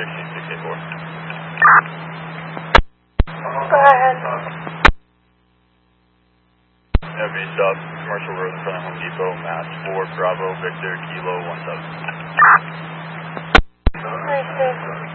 16684. Go ahead. FV stop, commercial road in front of Home Depot, Mass 4, Bravo, Victor, Kilo 17. Nice,